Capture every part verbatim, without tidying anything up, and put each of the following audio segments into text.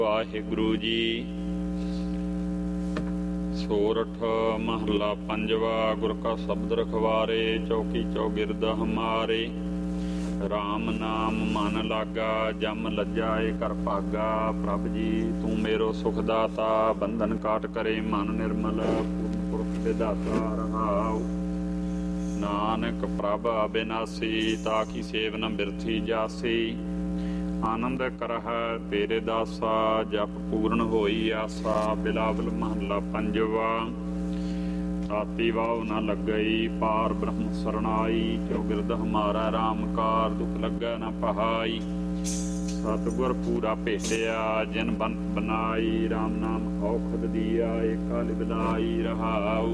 ਵਾਹਿਗੁਰੂ ਜੀ। ਸੋਰਠ ਮਹੱਲਾ ਪੰਜਵਾ। ਗੁਰ ਕਾ ਸ਼ਬਦ ਰਖਵਾਰੇ, ਚੌਕੀ ਚੌਗਿਰਦ ਹਮਾਰੇ। ਰਾਮ ਨਾਮ ਮਨ ਲਾਗਾ, ਜਮ ਲੱਜਾਏ ਕਰ ਭਾਗਾ। ਪ੍ਰਭ ਜੀ ਤੂੰ ਮੇਰੋ ਸੁਖ ਦਾਤਾ, ਬੰਧਨ ਕਾਟ ਕਰੇ ਮਨ ਨਿਰਮਲ। ਪੂਰਨ ਪੁਰਖ ਵਿਦਾਤਾ ਰਹਾਉ, ਨਾਨਕ ਪ੍ਰਭ ਅਬਿਨਾਸੀ। ਤਾ ਕੀ ਸੇਵ ਨ ਬਿਰਥੀ ਜਾਸੀ, ਆਨੰਦ ਕਰਹ ਤੇਰੇ ਦਾਸਾ। ਜਪ ਪੂਰਨ ਹੋਈ ਆਸਾ। ਬਿਲਾਵਲ ਮਹੱਲਾ ਪੰਜਵਾ। ਤਾਤੀ ਵਾਉ ਨ ਲੱਗਈ, ਪਾਰ ਬ੍ਰਹਮ ਸਰਣਾਈ। ਚੌਗਿਰਦ ਹਮਾਰਾ ਰਾਮ ਕਾਰ, ਦੁਖ ਲੱਗੈ ਨ ਪਹਾਈ। ਸਤਿਗੁਰ ਪੂਰਾ ਭੇਟਿਆ, ਜਿਨ ਬੰਤ ਬਨਾਈ। ਰਾਮ ਨਾਮ ਔਖਦ ਦੀਆ, ਏਕਾ ਲਿਵਲਾਈ ਰਹਾਉ।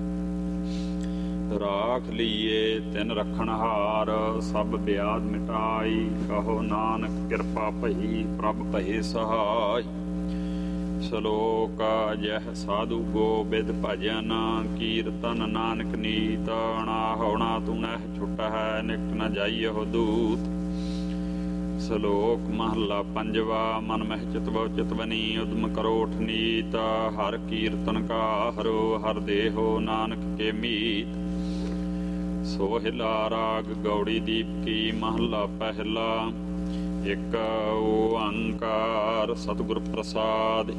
ਰਾਖ ਲੀਏ ਤਿਨ ਰਖਣਹਾਰ, ਸਭ ਬਿਆਦ ਮਿਟਾਈ। ਕਹੋ ਨਾਨਕ ਕਿਰਪਾ ਭਈ, ਪ੍ਰਭ ਭਏ ਸਹਾਈ। ਸ਼ਲੋਕ। ਜਹ ਸਾਧੂ ਗੋਬਿੰਦ ਭਜਨ, ਕੀਰਤਨ ਨਾਨਕ ਨੀਤ। ਅਣਾਹੁਣਾ ਤੂੰ ਨਹਿ ਛੁਟਹਿ, ਨਿਕਟ ਨ ਜਾਈਹੁ ਦੂਤ। ਸ਼ਲੋਕ ਮਹੱਲਾ ਪੰਜਵਾ। ਮਨ ਮਹਿ ਚਿਤ ਬਹੁ ਚਿਤਵਨੀ, ਉਦਮ ਕਰੋਠ ਨੀਤ। ਹਰ ਕੀਰਤਨ ਕਾ ਹਰੋ, ਹਰ ਦੇਹੋ ਨਾਨਕ ਕੇ ਮੀਤ। ਸੋਹਿਲਾ ਰਾਗ ਗੌੜੀ ਦੀਪਕੀ ਮਹੱਲਾ ਪਹਿਲਾ। ਇੱਕ ਓੰਕਾਰ ਸਤਿਗੁਰ ਪ੍ਰਸਾਦਿ।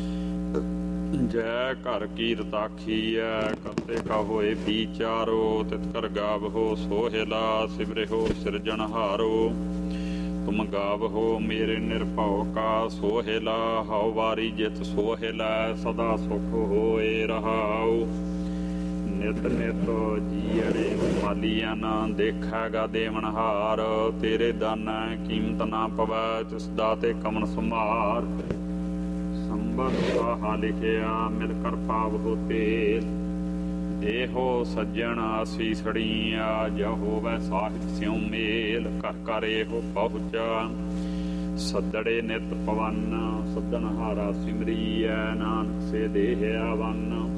ਜੈ ਘਰ ਕੀਰਤ ਆਖੀਐ, ਕਰਤੇ ਕਾ ਹੋਏ ਵਿਚਾਰੋ। ਤਿਤ ਕਰ ਗਾਵਹੋ ਸੋਹਿਲਾ, ਸਿਮਰਿਓ ਸਿਰਜਣਹਾਰੋ। ਤੁਮ ਗਾਵਹੋ ਮੇਰੇ ਨਿਰਭਉ ਕਾ ਸੋਹਿਲਾ। ਹਉ ਵਾਰੀ ਜਿਤ ਸੋਹਿਲਾ, ਸਦਾ ਸੁਖ ਹੋਏ ਰਹਾਉ। ਨਿਤ ਨਿਤ ਜੀਅੜੇ ਮਾਲੀਆਂ, ਦੇਖੈਗਾ ਦੇਵਨਹਾਰ। ਤੇਰੇ ਦਾਨੈ ਕੀਮਤ ਨਾ ਪਵੈ, ਤਿਸ ਦਾਤੇ ਕਮਨ ਸੁਮਾਰ। ਸੰਬਤ ਸਾਹਾ ਲਿਖਿਆ, ਮਿਲ ਕਰ ਪਾਵਹੁ ਤੇਲ। ਇਹੋ ਸੱਜਣ ਅਸੀਸੜੀਆ, ਜਹ ਹੋਵੈ ਸਾਹਿਬ ਸਿਉ ਮੇਲ। ਘਰ ਘਰ ਇਹੋ ਪਹੁੰਚਾ, ਸੱਦੜੇ ਨਿਤ ਪਵਨ। ਸੱਦਣਹਾਰਾ ਸਿਮਰੀਐ, ਨਾਨਕ ਸੇ ਦੇਹਿਆ ਵੰਨ।